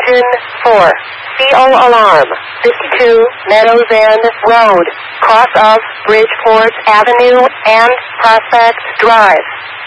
Engine 4. CO alarm. 52 Meadows End Road, cross of Bridgeport Avenue and Prospect Drive.